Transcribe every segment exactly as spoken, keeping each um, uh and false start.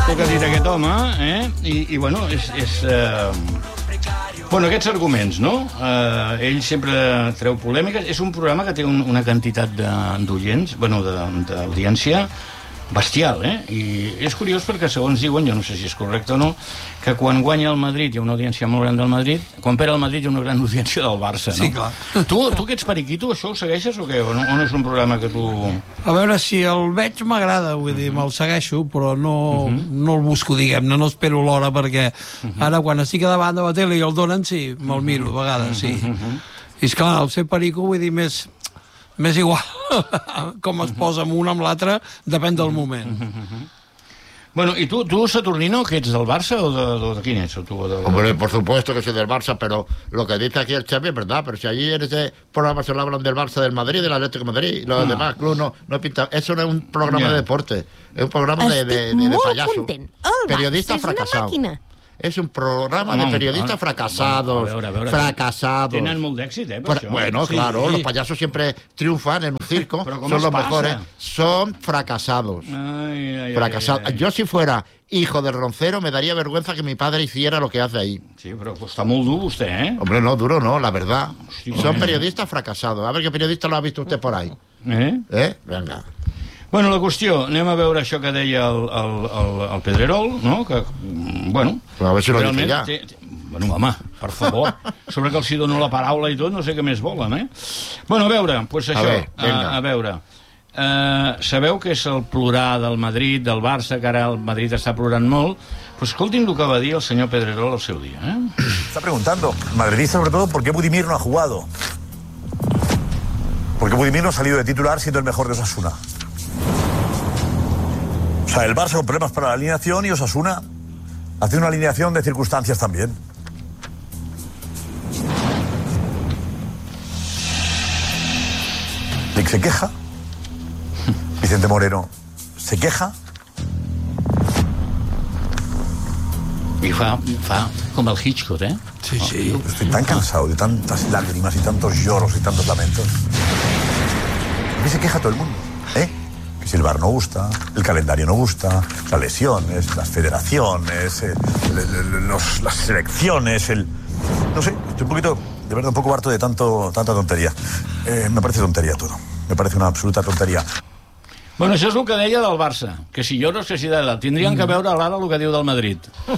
el que ha dit aquest home, eh? I, i bueno, és... és eh... Bueno, aquests arguments, no? Eh, ell sempre treu polèmiques. És un programa que té un, una quantitat d'oients, bueno, d'audiència bestial, eh? I és curiós perquè, segons diuen, jo no sé si és correcte o no, que quan guanya el Madrid hi ha una audiència molt gran del Madrid, quan perd el Madrid hi ha una gran audiència del Barça, no? Sí, clar. Tu, tu que ets periquito, això ho segueixes o què? O no, o no és un programa que tu... A veure, si el veig m'agrada, vull dir, me'l segueixo, però no, uh -huh. no el busco, diguem-ne, no espero l'hora, perquè uh -huh. ara, quan estic a davant de la tele i el donen, sí, me'l miro, a vegades, sí. Uh -huh. I esclar, el ser perico, vull dir, més... M'és igual com es posa amb un amb l'altre, depèn del moment. Bueno, y tú, tú Saturnino, ¿que eres del Barça o de, de, de quién es? ¿O tú, de, de... Hombre, por supuesto que soy del Barça, pero lo que dice aquí el Xavi es verdad, pero si allí en ese programa se hablan del Barça, del Madrid, del Atlético de Madrid, los ah. demás clubes no, no pintan. Eso no es un programa yeah. de deporte, es un programa de, de, de, de payaso. Periodista fracasado. És un programa de periodistas fracasados, a veure, a veure, fracasados. Tenen molt d'èxit, eh, per això. Bueno, sí, claro, sí. Los payasos siempre triunfan en un circo, son los mejores. Son fracasados. Ay, ay, fracasados. Ay, ay. Yo si fuera hijo de Roncero me daría vergüenza que mi padre hiciera lo que hace ahí. Sí, pero pues, está muy duro usted, ¿eh? Hombre, no, duro no, la verdad. Hostia, son eh. periodistas fracasados. A ver qué periodista lo ha visto usted por ahí. ¿Eh? ¿Eh? Venga. Bueno, la qüestió, anem a veure això que deia el, el, el, el Pedrerol, no? Que, bueno... Però a veure si lo dice ja. Té, té, bueno, home, per favor, sobre que els hi dono la paraula i tot, no sé què més volen, eh? Bueno, a veure, doncs pues això, a, ver, a, a veure... Uh, sabeu que és el plorar del Madrid, del Barça, que ara el Madrid està plorant molt, pues escoltin el que va dir el senyor Pedrerol al seu dia, eh? Está preguntando, madridista sobre todo, ¿por qué Budimir no ha jugado? ¿Por qué Budimir no ha salido de titular siendo el mejor de Osasuna? O sea, el Barça con problemas para la alineación y Osasuna hace una alineación de circunstancias también. Vic se queja. Vicente Moreno se queja. Y fa, fa com el Hitchcock, ¿eh? Sí, sí. Oh, estoy tan cansado de tantas lágrimas y tantos lloros y tantos lamentos. ¿Por qué se queja todo el mundo? ¿Eh? Que si el V A R no gusta, el calendario no gusta, las lesiones, las federaciones, eh, los, las selecciones, el... No sé, estoy un poquito, de verdad, un poco harto de tanto, tanta tontería. Eh, me parece tontería todo. Me parece una absoluta tontería. Bueno, això és el que deia del Barça, que si lloros, que si de la... Tindrien que veure ara el que diu del Madrid.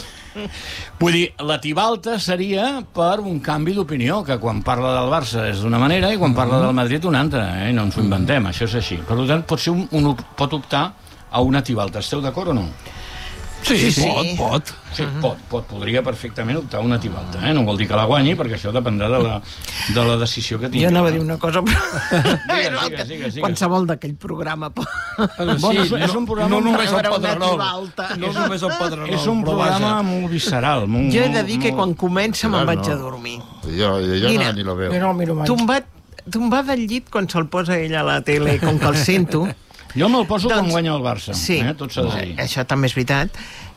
Vull dir, la tibalta seria per un canvi d'opinió, que quan parla del Barça és d'una manera i quan parla del Madrid una altra, eh? No ens ho inventem, això és així. Per tant, pot, ser un, un, pot optar a una tibalta. Esteu d'acord o no? Sí, sí, sí, pot, pot. Sí, pot, pot, podria perfectament optar a una tibalta, eh? No vol dir que la guanyi, perquè això dependrà de la, de la decisió que tingui. Jo anava a dir una cosa, però... Digues, digues, digues. Qualsevol d'aquell programa... Bueno, sí, és, és un programa... No només el Pedrerol. No només el Pedrerol. És un programa molt visceral. Molt, jo he de dir que molt... quan comença me'n vaig a dormir. Jo, jo Mira, no, ni lo veo. No, tombat, tombat del llit quan se'l posa ell a la tele, com que el sento... Jo me'l poso doncs, quan guanya el Barça. Sí, eh? Tot s'ha de dir. Això també és veritat.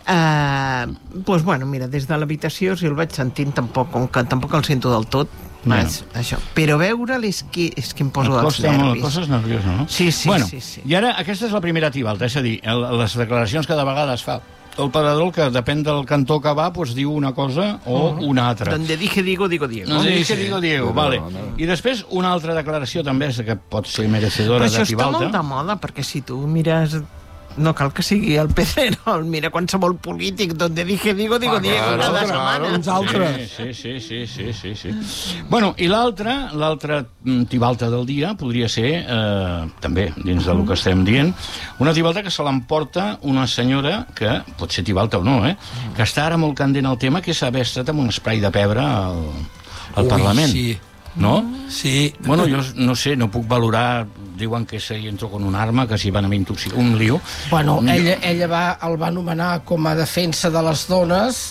Uh, doncs, bueno, mira, des de l'habitació, si el vaig sentint, tampoc, com que tampoc el sento del tot, bueno. Això. Però veure'l és que, és que em poso els nervis. Poses nerviós, no? Sí, sí, bueno, sí, sí. I ara, aquesta és la primera tibalta, és a dir, el, les declaracions que de vegades fa el Pedrerol, que depèn del cantó que va, doncs diu una cosa o uh-huh. una altra. Donde dije digo, digo Diego. Donde dije digo Diego, no, vale. No, no. I després una altra declaració també és que pot ser merecedora de tibalta. Però això està molt de moda, perquè si tu mires... No cal que sigui el Pedrerol, mira qualsevol polític, donde dije digo, digo ah, Diego, claro, cada claro, setmana. Uns altres. Sí, sí, sí, sí, sí, sí. Bueno, i l'altra, l'altra tibalta del dia podria ser, eh, també, dins del que estem dient, una tibalta que se l'emporta una senyora, que pot ser tibalta o no, eh, que està ara molt candent el tema, que és haver estat amb un spray de pebre al, al Ui, Parlament. Sí. No? Sí. Bueno, jo no sé, no puc valorar... Diuen que si entró con un arma, que si van haver intoxicat, un lío. Bueno, ella, ella va, el va anomenar com a defensa de les dones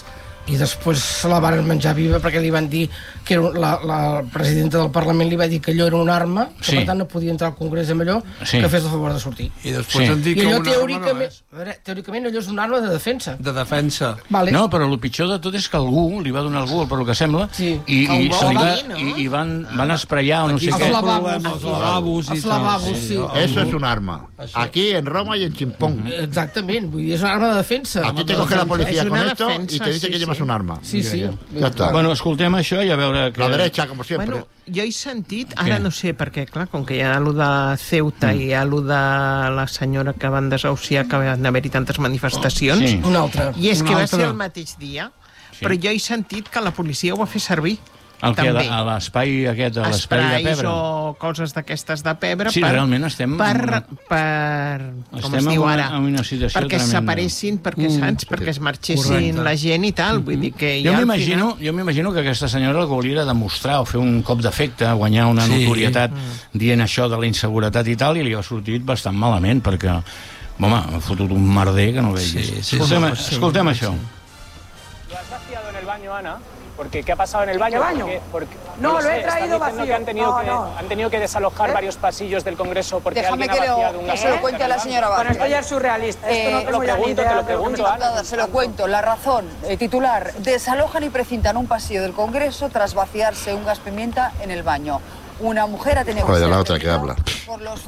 i després se la van menjar viva perquè li van dir que era la, la presidenta del Parlament li va dir que allò era una arma, que sí. per tant no podia entrar al Congrés amb allò, sí. que fes el favor de sortir. I després Sí. em dic I que allò una arma no teòricament, és. a veure, teòricament allò és una arma de defensa. De defensa. Vale. No, però el pitjor de tot és que algú li va donar algú, per lo que sembla, Sí. i, i, Algú se li va, va dir, no? i, i van, van espraiar o no sé Els què. lavabos. Els lavabos i Els tal. lavabos, sí. Eso es un arma. Aquí en Roma y en Chimpón. Exactament, vull dir, és una arma de defensa. A ti te coge la policía Es con una esto y defensa, te dice sí, que llevas sí. un arma. Sí, sí. Ja està. Bueno, escoltem això i a veure... Que... La derecha, como siempre. Bueno, jo he sentit, ara Què? no sé, perquè, clar, com que hi ha allò de Ceuta mm. i hi ha allò de la senyora que van desahuciar, que van haver-hi tantes manifestacions, Sí. Un altre. i és Un que va altre. ser el mateix dia, Sí. però jo he sentit que la policia ho va fer servir. El que també. a l'espai aquest, a l'espai de Esprais pebre. o coses d'aquestes de pebre Sí, per, realment estem per, en una- per com Estem es diu en una- ara, en una situació perquè tremenda. separessin, perquè Mm, saps, perquè es marxessin correcte. la gent i tal, vull dir que Jo ja al m'imagino final... jo m'imagino que aquesta senyora el que volia era demostrar o fer un cop d'efecte, guanyar una Sí. notorietat dient això de la inseguretat i tal, i li ha sortit bastant malament, perquè, home, ha fotut un merder que no veies. Sí, sí, escoltem, sí, sí. escoltem això. ¿Lo has vaciado en el baño, Ana? Porque, ¿qué ha pasado en el baño? ¿Qué baño? Porque, porque- No, lo sé, he están traído diciendo vacío. Que han, tenido No, que, no. han tenido que desalojar ¿Eh? varios pasillos del Congreso porque Déjame alguien que ha lo, vaciado un que gas se lo en cuente a la Cataluña. señora Bueno, Vázquez. esto ya es surrealista. Esto Eh, no te tengo lo ya ni pregunto, idea te lo de que me pregunto, está- Ana. Nada, se lo cuento. La razón, eh, titular, desalojan y precintan un pasillo del Congreso tras vaciarse un gas pimienta en el baño. Una mujer ha tenido Joder, ser la otra que atendida habla. por los